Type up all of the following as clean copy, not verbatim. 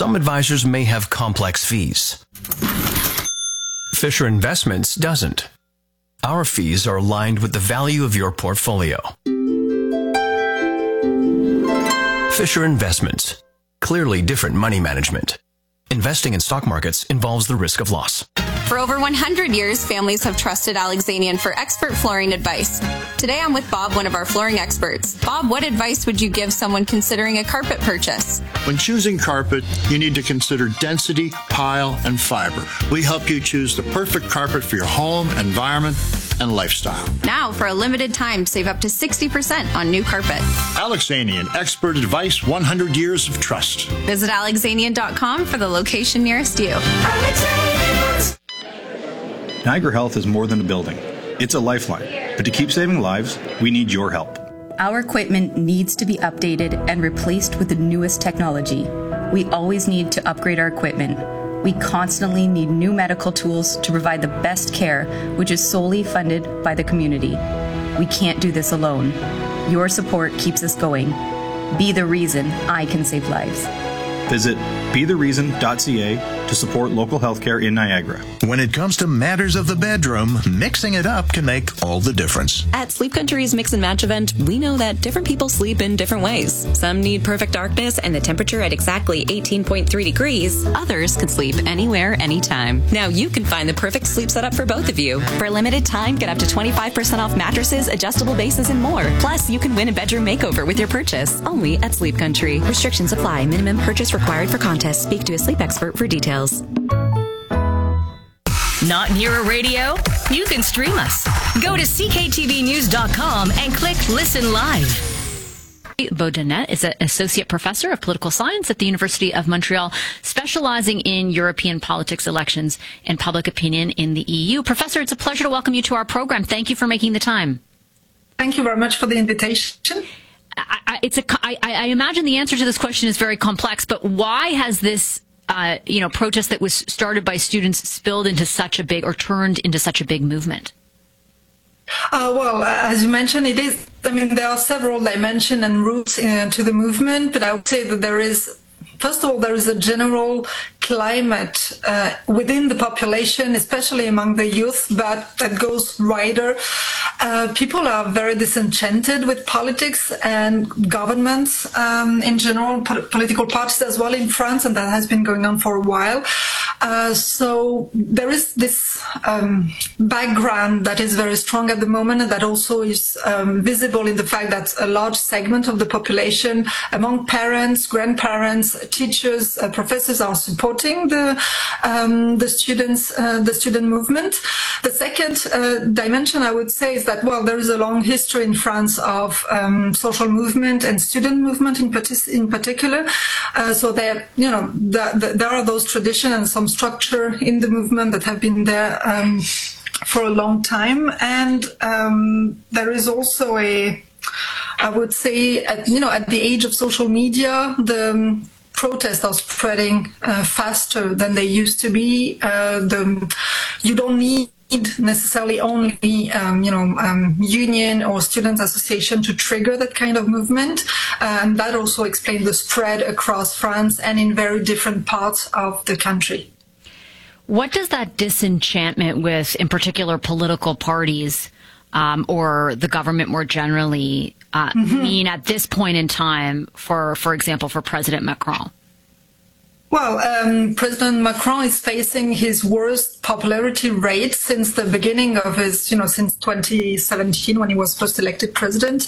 Some advisors may have complex fees. Fisher Investments doesn't. Our fees are aligned with the value of your portfolio. Fisher Investments. Clearly different money management. Investing in stock markets involves the risk of loss. For over 100 years, families have trusted Alexanian for expert flooring advice. Today I'm with Bob, one of our flooring experts. Bob, what advice would you give someone considering a carpet purchase? When choosing carpet, you need to consider density, pile, and fiber. We help you choose the perfect carpet for your home, environment, and lifestyle. Now, for a limited time, save up to 60% on new carpet. Alexanian, expert advice, 100 years of trust. Visit alexanian.com for the location nearest you. Niagara Health is more than a building. It's a lifeline. But to keep saving lives, we need your help. Our equipment needs to be updated and replaced with the newest technology. We always need to upgrade our equipment. We constantly need new medical tools to provide the best care, which is solely funded by the community. We can't do this alone. Your support keeps us going. Be the reason I can save lives. Visit bethereason.ca to support local healthcare in Niagara. When it comes to matters of the bedroom, mixing it up can make all the difference. At Sleep Country's Mix and Match event, we know that different people sleep in different ways. Some need perfect darkness and the temperature at exactly 18.3 degrees. Others can sleep anywhere, anytime. Now you can find the perfect sleep setup for both of you. For a limited time, get up to 25% off mattresses, adjustable bases, and more. Plus, you can win a bedroom makeover with your purchase. Only at Sleep Country. Restrictions apply. Minimum purchase required for contest. Speak to a sleep expert for details. Not near a radio? You can stream us. Go to cktvnews.com and click Listen Live. Beaudennet is an associate professor of political science at the University of Montreal, specializing in European politics, elections, and public opinion in the EU. Professor, it's a pleasure to welcome you to our program. Thank you for making the time. Thank you very much for the invitation. I imagine the answer to this question is very complex, but why has this protest that was started by students spilled into such a big, or turned into such a big movement? Well, as you mentioned, there are several dimensions and roots to the movement, but I would say that first of all, there is a general climate within the population, especially among the youth, but that goes wider. People are very disenchanted with politics and governments in general, political parties as well in France, and that has been going on for a while. So there is this background that is very strong at the moment, and that also is visible in the fact that a large segment of the population, among parents, grandparents, teachers, professors, are supporting the student movement. The second dimension, I would say, is that, well, there is a long history in France of social movement and student movement in particular. So there are those traditions and some structure in the movement that have been there for a long time. And there is also I would say, at the age of social media, the protests are spreading faster than they used to be. You don't need necessarily only union or students association to trigger that kind of movement, and that also explains the spread across France and in very different parts of the country. What does that disenchantment with, in particular, political parties or the government more generally mean at this point in time for example, for President Macron? Well, President Macron is facing his worst popularity rate since the beginning of his, since 2017 when he was first elected president.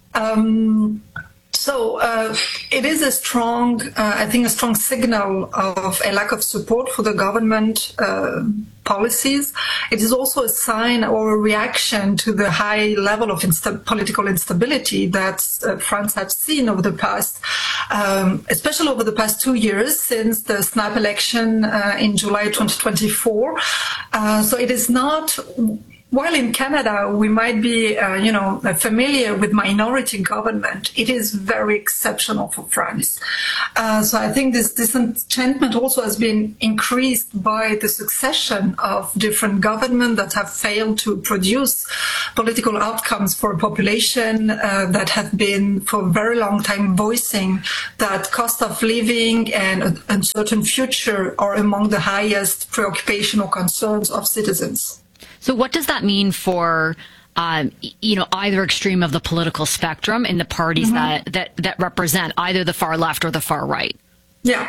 So it is a strong signal of a lack of support for the government policies. It is also a sign or a reaction to the high level of political instability that France has seen over the past, especially over the past 2 years since the snap election in July 2024. So it is not while in Canada we might be, familiar with minority government, it is very exceptional for France. So I think this disenchantment also has been increased by the succession of different governments that have failed to produce political outcomes for a population that have been for a very long time voicing that cost of living and uncertain future are among the highest preoccupation or concerns of citizens. So what does that mean for, either extreme of the political spectrum in the parties that represent either the far left or the far right? Yeah.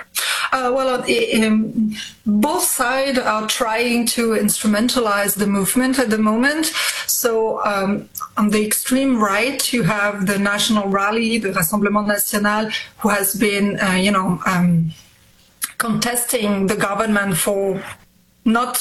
Both sides are trying to instrumentalize the movement at the moment. So on the extreme right, you have the National Rally, the Rassemblement National, who has been, contesting the government for not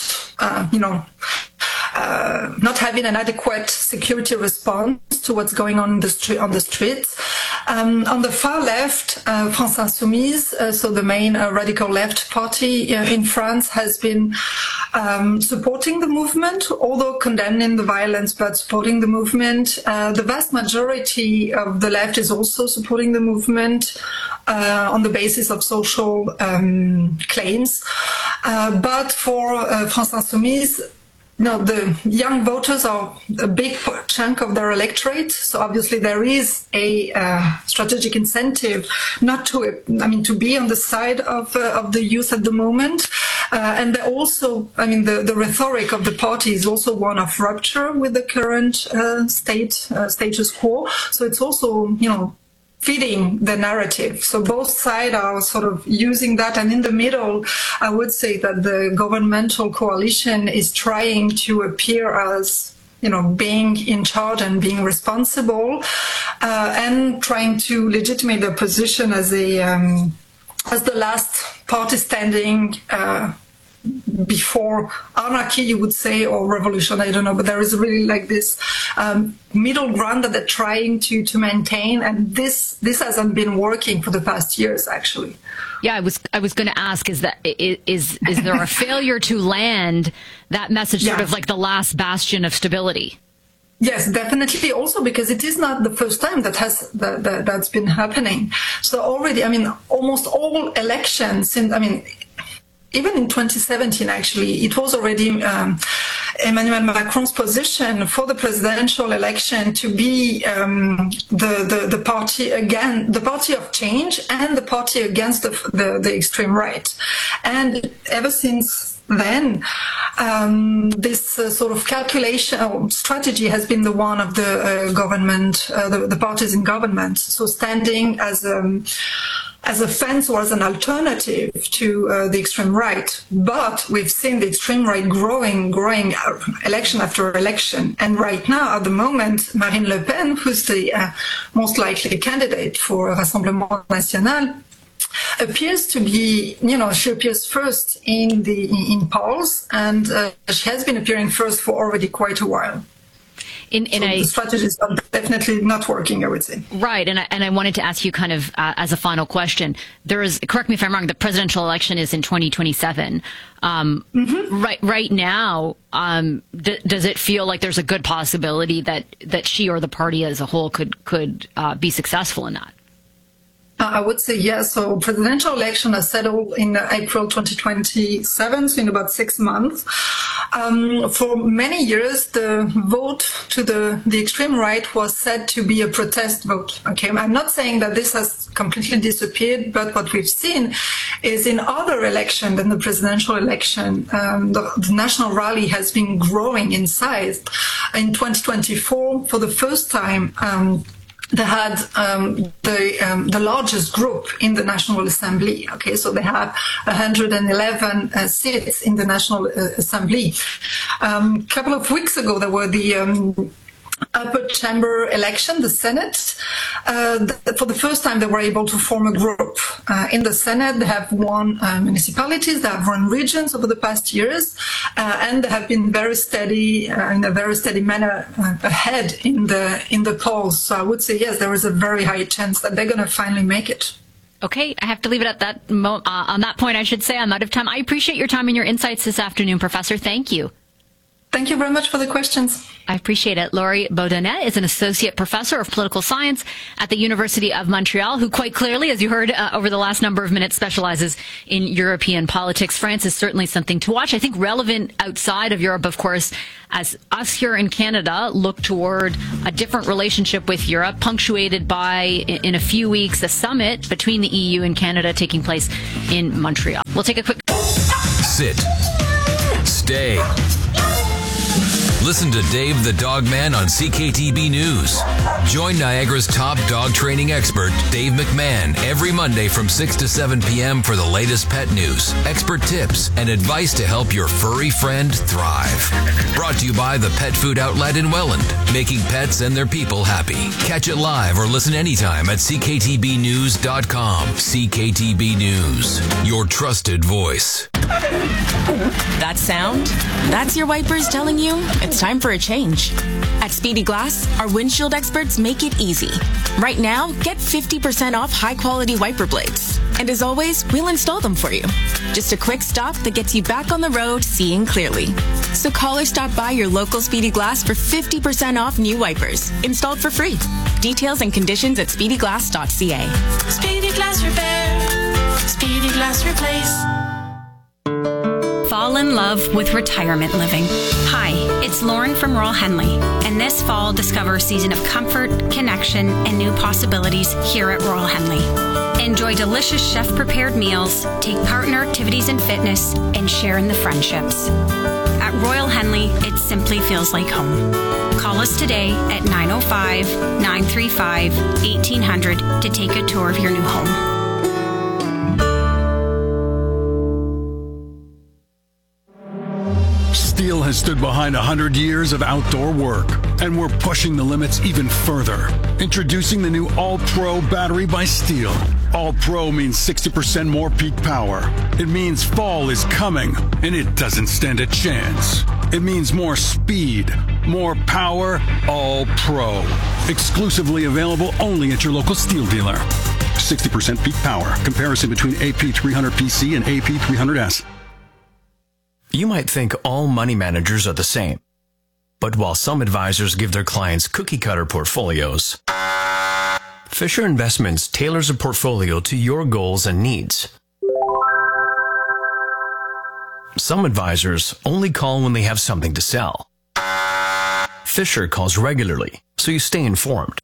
having an adequate security response to what's going on the streets. On the far left, France Insoumise, so the main radical left party in France, has been supporting the movement, although condemning the violence, but supporting the movement. The vast majority of the left is also supporting the movement on the basis of social claims. But for France Insoumise, the young voters are a big chunk of their electorate. So obviously there is a strategic incentive not to be on the side of the youth at the moment. And also, the rhetoric of the party is also one of rupture with the current status quo. So it's also, feeding the narrative. So both sides are sort of using that. And in the middle, I would say that the governmental coalition is trying to appear as, being in charge and being responsible, and trying to legitimate their position as the last party standing, before anarchy, you would say, or revolution, I don't know, but there is really like this middle ground that they're trying to maintain, and this hasn't been working for the past years, actually. Yeah, I was going to ask, is there a failure to land that message, sort of like the last bastion of stability? Yes, definitely. Also because it is not the first time that's been happening. So already, almost all elections, even in 2017, actually, it was already Emmanuel Macron's position for the presidential election to be the party of change and the party against the extreme right. And ever since then, this sort of calculation or strategy has been the one of the government, the parties in government. So standing as a fence or as an alternative to the extreme right. But we've seen the extreme right growing election after election. And right now, at the moment, Marine Le Pen, who's the most likely candidate for Rassemblement National, appears to be, she appears first in polls, and she has been appearing first for already quite a while. The strategies are definitely not working, I would say. Right, and I wanted to ask you kind of as a final question. Correct me if I'm wrong, the presidential election is in 2027. Right now, does it feel like there's a good possibility that she or the party as a whole could be successful in that? I would say yes. So presidential election is settled in April 2027, so in about 6 months. For many years, the vote to the extreme right was said to be a protest vote. Okay, I'm not saying that this has completely disappeared, but what we've seen is in other elections than the presidential election, the national rally has been growing in size. In 2024, for the first time, they had the largest group in the National Assembly. Okay, so they have 111 seats in the National Assembly. A couple of weeks ago, there were the upper chamber election, the Senate. For the first time, they were able to form a group. In the Senate, they have won municipalities, they have won regions over the past years, and they have been very steady, in a very steady manner ahead in the polls. So I would say, yes, there is a very high chance that they're going to finally make it. Okay, I have to leave it at that on that point, I should say. I'm out of time. I appreciate your time and your insights this afternoon, Professor. Thank you. Thank you very much for the questions. I appreciate it. Laurie Beaudonet is an associate professor of political science at the University of Montreal, who quite clearly, as you heard over the last number of minutes, specializes in European politics. France is certainly something to watch. I think relevant outside of Europe, of course, as us here in Canada look toward a different relationship with Europe, punctuated by, in a few weeks, a summit between the EU and Canada taking place in Montreal. We'll take a quick... Sit. Stay. Listen to Dave the Dog Man on CKTB News. Join Niagara's top dog training expert, Dave McMahon, every Monday from 6 to 7 p.m. for the latest pet news, expert tips, and advice to help your furry friend thrive. Brought to you by the Pet Food Outlet in Welland, making pets and their people happy. Catch it live or listen anytime at cktbnews.com. CKTB News, your trusted voice. That sound? That's your wipers telling you it's time for a change. At Speedy Glass, our windshield experts make it easy. Right now, get 50% off high-quality wiper blades. And as always, we'll install them for you. Just a quick stop that gets you back on the road seeing clearly. So call or stop by your local Speedy Glass for 50% off new wipers, installed for free. Details and conditions at speedyglass.ca. Speedy Glass Repair. Speedy Glass Replace. Fall in love with retirement living. Hi, it's Lauren from Royal Henley, and this fall discover a season of comfort, connection, and new possibilities here at Royal Henley. Enjoy delicious chef-prepared meals, take part in our activities and fitness, and share in the friendships. At Royal Henley, it simply feels like home. Call us today at 905-935-1800 to take a tour of your new home. Steel has stood behind 100 years of outdoor work, and we're pushing the limits even further. Introducing the new All-Pro battery by Steel. All-Pro means 60% more peak power. It means fall is coming, and it doesn't stand a chance. It means more speed, more power, All-Pro. Exclusively available only at your local Steel dealer. 60% peak power. Comparison between AP300PC and AP300S. You might think all money managers are the same. But while some advisors give their clients cookie-cutter portfolios, Fisher Investments tailors a portfolio to your goals and needs. Some advisors only call when they have something to sell. Fisher calls regularly, so you stay informed.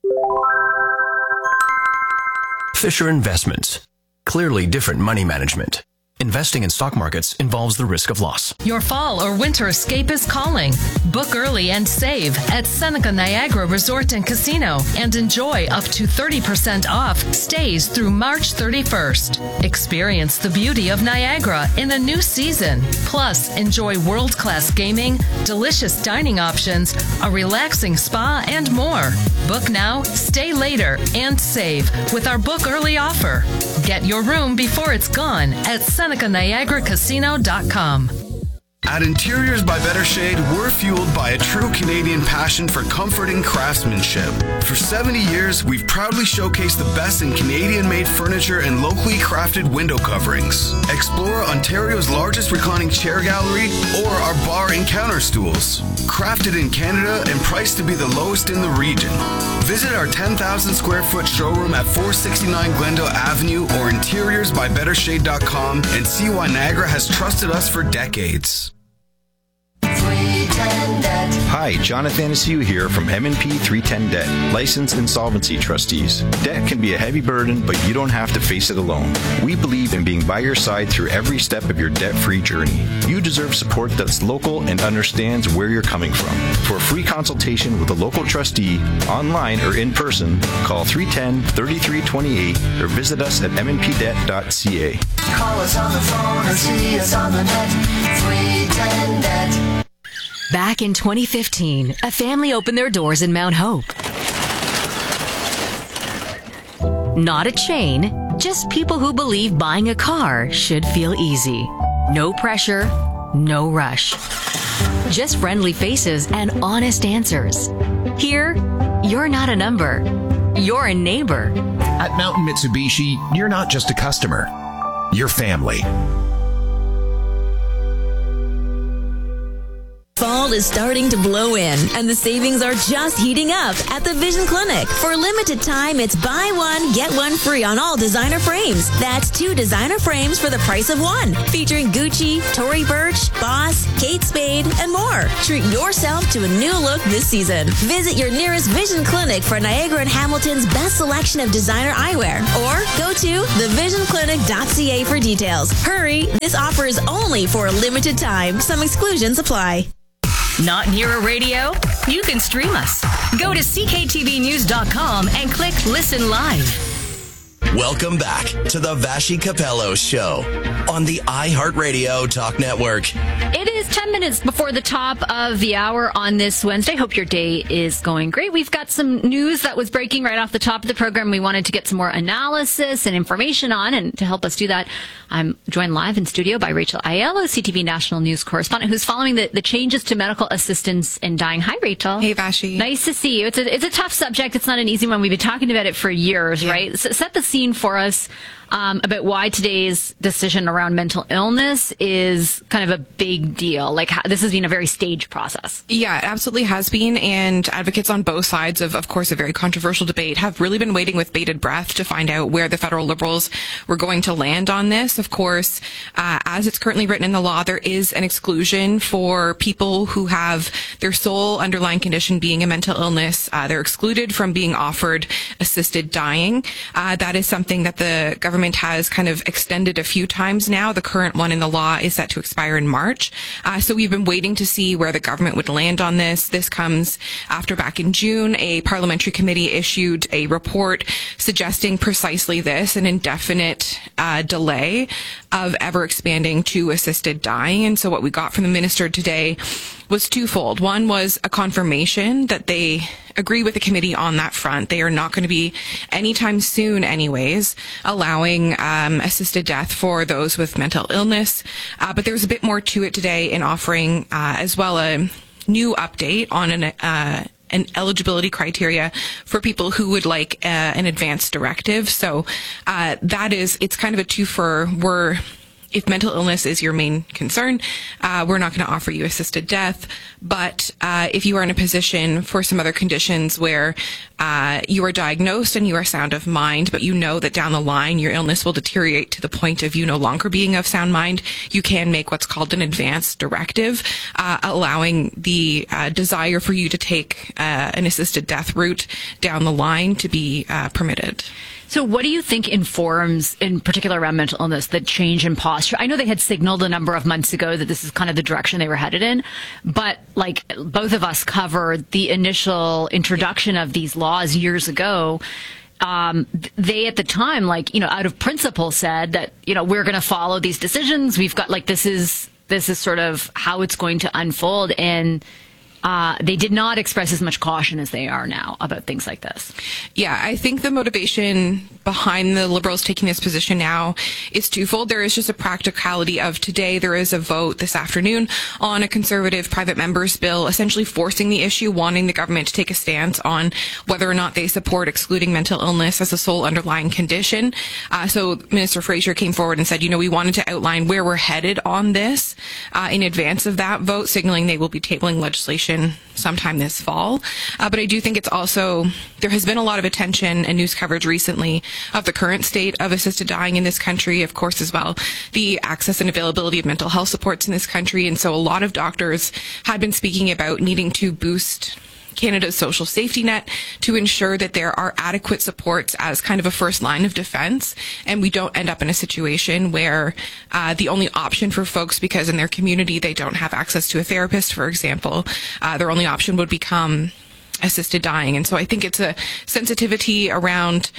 Fisher Investments. Clearly different money management. Investing in stock markets involves the risk of loss. Your fall or winter escape is calling. Book early and save at Seneca Niagara Resort and Casino and enjoy up to 30% off stays through March 31st. Experience the beauty of Niagara in a new season. Plus, enjoy world-class gaming, delicious dining options, a relaxing spa, and more. Book now, stay later, and save with our book early offer. Get your room before it's gone at SenecaNiagaraCasino.com. At Interiors by Better Shade, we're fueled by a true Canadian passion for comfort and craftsmanship. For 70 years, we've proudly showcased the best in Canadian-made furniture and locally crafted window coverings. Explore Ontario's largest reclining chair gallery or our bar and counter stools. Crafted in Canada and priced to be the lowest in the region. Visit our 10,000 square foot showroom at 469 Glendale Avenue or interiorsbybettershade.com and see why Niagara has trusted us for decades. Hi, Jonathan Asiu here from M&P 310 Debt, licensed insolvency trustees. Debt can be a heavy burden, but you don't have to face it alone. We believe in being by your side through every step of your debt-free journey. You deserve support that's local and understands where you're coming from. For a free consultation with a local trustee, online or in person, call 310-3328 or visit us at mnpdebt.ca. Call us on the phone or see us on the net. 310 Debt. Back in 2015, a family opened their doors in Mount Hope. Not a chain, just people who believe buying a car should feel easy. No pressure, no rush. Just friendly faces and honest answers. Here, you're not a number. You're a neighbor. At Mountain Mitsubishi, you're not just a customer. You're family. Fall is starting to blow in, and the savings are just heating up at the Vision Clinic. For a limited time, it's buy one, get one free on all designer frames. That's 2 designer frames for the price of 1, featuring Gucci, Tory Burch, Boss, Kate Spade, and more. Treat yourself to a new look this season. Visit your nearest Vision Clinic for Niagara and Hamilton's best selection of designer eyewear, or go to thevisionclinic.ca for details. Hurry, this offer is only for a limited time. Some exclusions apply. Not near a radio? You can stream us. Go to cktvnews.com and click Listen Live. Welcome back to the Vashi Capello Show on the iHeartRadio Talk Network. It is 10 minutes before the top of the hour on this Wednesday. Hope your day is going great. We've got some news that was breaking right off the top of the program. We wanted to get some more analysis and information on, and to help us do that, I'm joined live in studio by Rachel Aiello, CTV National News correspondent, who's following the changes to medical assistance in dying. Hi, Rachel. Hey, Vashi. Nice to see you. It's a tough subject. It's not an easy one. We've been talking about it for years, right? So set the scene for us about why today's decision around mental illness is kind of a big deal. Like, this has been a very staged process. Yeah, it absolutely has been. And advocates on both sides of course, a very controversial debate have really been waiting with bated breath to find out where the federal Liberals were going to land on this. Of course, as it's currently written in the law, there is an exclusion for people who have their sole underlying condition being a mental illness. They're excluded from being offered assisted dying. That is something that the government has kind of extended a few times now. The current one in the law is set to expire in March. So we've been waiting to see where the government would land on this. This comes after back in June, a parliamentary committee issued a report suggesting precisely this, an indefinite delay of ever expanding to assisted dying. And so what we got from the minister today was twofold. One was a confirmation that they agree with the committee on that front. They are not going to be anytime soon anyways allowing assisted death for those with mental illness. But there was a bit more to it today in offering as well a new update on an eligibility criteria for people who would like an advance directive. So it's kind of a twofer. If mental illness is your main concern, we're not going to offer you assisted death. But if you are in a position for some other conditions where you are diagnosed and you are sound of mind, but you know that down the line your illness will deteriorate to the point of you no longer being of sound mind, you can make what's called an advance directive, allowing the desire for you to take an assisted death route down the line to be permitted. So what do you think informs, in particular around mental illness, the change in posture? I know they had signaled a number of months ago that this is kind of the direction they were headed in, but like both of us covered the initial introduction of these laws years ago. They at the time, out of principle said that, we're going to follow these decisions. We've got this is sort of how it's going to unfold. And they did not express as much caution as they are now about things like this. Yeah, I think the motivation behind the Liberals taking this position now is twofold. There is just a practicality of today. There is a vote this afternoon on a Conservative private member's bill, essentially forcing the issue, wanting the government to take a stance on whether or not they support excluding mental illness as a sole underlying condition. So Minister Fraser came forward and said, we wanted to outline where we're headed on this in advance of that vote, signaling they will be tabling legislation sometime this fall. But I do think it's also, there has been a lot of attention and news coverage recently of the current state of assisted dying in this country, of course, as well, the access and availability of mental health supports in this country. And so a lot of doctors had been speaking about needing to boost Canada's social safety net to ensure that there are adequate supports as kind of a first line of defense, and we don't end up in a situation where the only option for folks, because in their community they don't have access to a therapist, for example, their only option would become assisted dying. And so I think it's a sensitivity around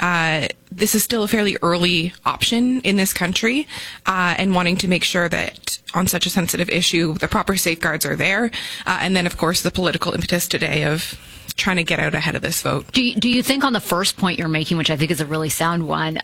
this is still a fairly early option in this country, and wanting to make sure that on such a sensitive issue, the proper safeguards are there. And then, of course, the political impetus today of trying to get out ahead of this vote. Do you think on the first point you're making, which I think is a really sound one,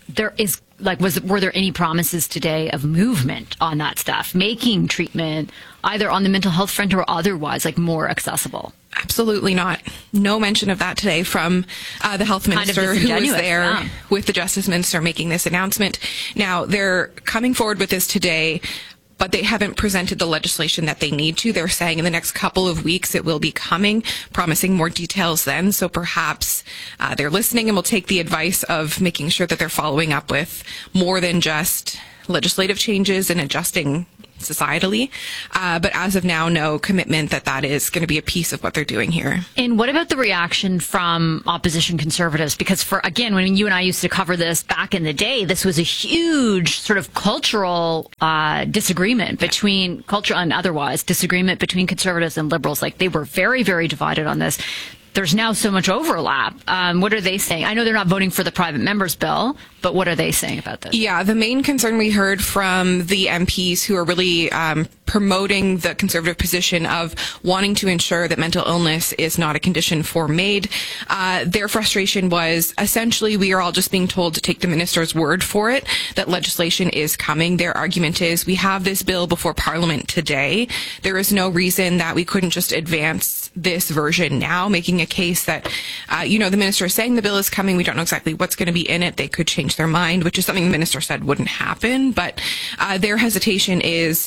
were there any promises today of movement on that stuff, making treatment either on the mental health front or otherwise more accessible? Absolutely not. No mention of that today from the health minister who was there with the justice minister making this announcement. Now, they're coming forward with this today but they haven't presented the legislation that they need to. They're saying in the next couple of weeks it will be coming, promising more details then. So perhaps they're listening and will take the advice of making sure that they're following up with more than just legislative changes and adjusting societally. But as of now, no commitment that is going to be a piece of what they're doing here. And what about the reaction from opposition Conservatives? Because again, when you and I used to cover this back in the day, this was a huge sort of cultural disagreement between culture and otherwise disagreement between Conservatives and Liberals. Like, they were very, very divided on this. There's now so much overlap. What are they saying? I know they're not voting for the private members bill, but what are they saying about this? Yeah, the main concern we heard from the MPs who are really promoting the Conservative position of wanting to ensure that mental illness is not a condition for MAID. Their frustration was essentially we are all just being told to take the minister's word for it, that legislation is coming. Their argument is we have this bill before Parliament today. There is no reason that we couldn't just advance this version now, making a case that, the minister is saying the bill is coming. We don't know exactly what's going to be in it. They could change their mind, which is something the minister said wouldn't happen. But their hesitation is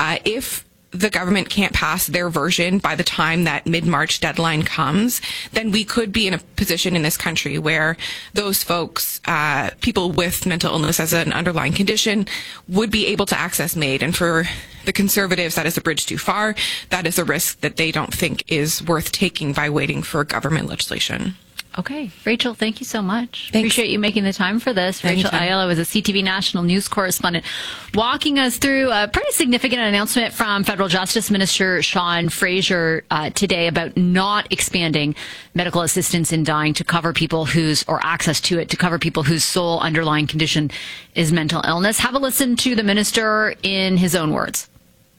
if the government can't pass their version by the time that mid-March deadline comes, then we could be in a position in this country where those folks, people with mental illness as an underlying condition, would be able to access MAID. And for the Conservatives, that is a bridge too far. That is a risk that they don't think is worth taking by waiting for government legislation. Okay. Rachel, thank you so much. Thanks. Appreciate you making the time for this. Rachel Ayala was a CTV National News correspondent walking us through a pretty significant announcement from Federal Justice Minister Sean Fraser today about not expanding medical assistance in dying to cover people access to it to cover people whose sole underlying condition is mental illness. Have a listen to the minister in his own words.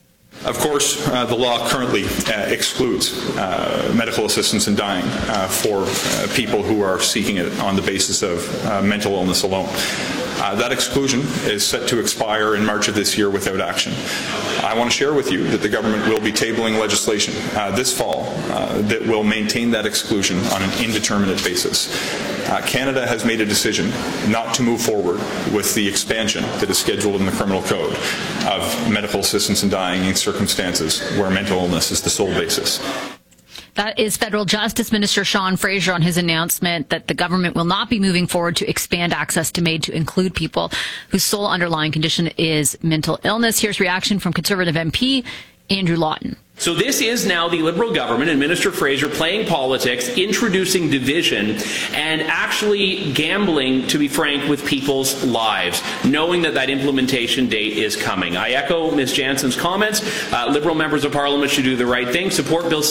Of course, the law currently excludes medical assistance in dying for people who are seeking it on the basis of mental illness alone. That exclusion is set to expire in March of this year without action. I want to share with you that the government will be tabling legislation this fall that will maintain that exclusion on an indeterminate basis. Canada has made a decision not to move forward with the expansion that is scheduled in the Criminal Code of medical assistance in dying in circumstances where mental illness is the sole basis. That is Federal Justice Minister Sean Fraser on his announcement that the government will not be moving forward to expand access to MAID to include people whose sole underlying condition is mental illness. Here's reaction from Conservative MP Andrew Lawton. So this is now the Liberal government and Minister Fraser playing politics, introducing division, and actually gambling, to be frank, with people's lives, knowing that implementation date is coming. I echo Ms. Jansen's comments. Liberal members of Parliament should do the right thing. Support Bill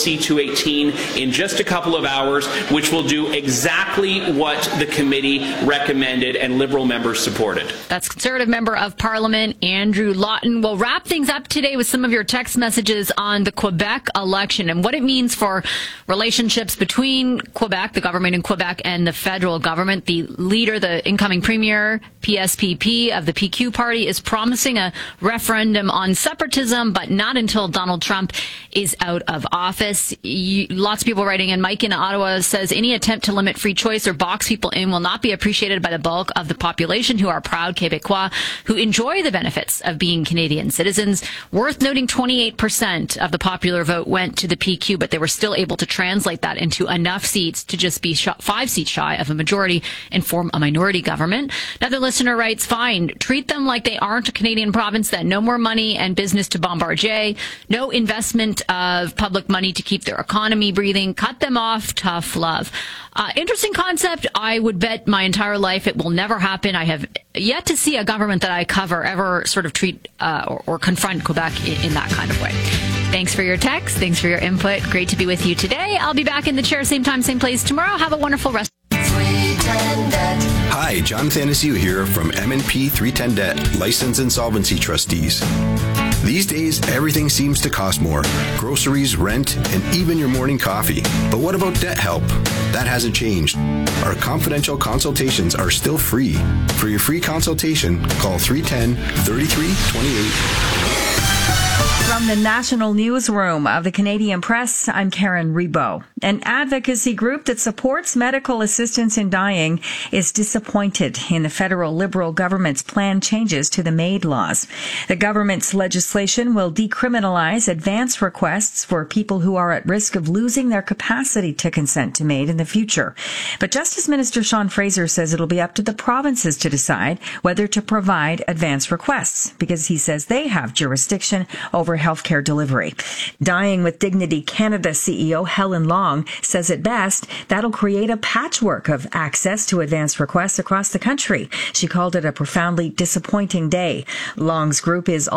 C-218 in just a couple of hours, which will do exactly what the committee recommended and Liberal members supported. That's Conservative Member of Parliament Andrew Lawton. We'll wrap things up today with some of your text messages on the Quebec election and what it means for relationships between Quebec, the government in Quebec, and the federal government. The leader, the incoming premier, PSPP of the PQ party, is promising a referendum on separatism, but not until Donald Trump is out of office. Lots of people writing in. Mike in Ottawa says any attempt to limit free choice or box people in will not be appreciated by the bulk of the population who are proud Québécois, who enjoy the benefits of being Canadian citizens. Worth noting, 28% of the popular vote went to the PQ, but they were still able to translate that into enough seats to just be 5 seats shy of a majority and form a minority government. Another listener writes, fine, treat them like they aren't a Canadian province then. No more money and business to Bombardier. No investment of public money to keep their economy breathing. Cut them off. Tough love. Interesting concept. I would bet my entire life it will never happen. I have yet to see a government that I cover ever sort of treat or confront Quebec in that kind of way. Thanks for your text. Thanks for your input. Great to be with you today. I'll be back in the chair same time, same place tomorrow. Have a wonderful rest. Hi, John Thanasiu here from M&P 310 Debt, Licensed Insolvency Trustees. These days, everything seems to cost more. Groceries, rent, and even your morning coffee. But what about debt help? That hasn't changed. Our confidential consultations are still free. For your free consultation, call 310-3328. From the National Newsroom of the Canadian Press, I'm Karen Rebo. An advocacy group that supports medical assistance in dying is disappointed in the federal Liberal government's planned changes to the MAID laws. The government's legislation will decriminalize advance requests for people who are at risk of losing their capacity to consent to MAID in the future. But Justice Minister Sean Fraser says it'll be up to the provinces to decide whether to provide advance requests, because he says they have jurisdiction over healthcare delivery. Dying with Dignity Canada CEO Helen Long says at best that'll create a patchwork of access to advance requests across the country. She called it a profoundly disappointing day. Long's group is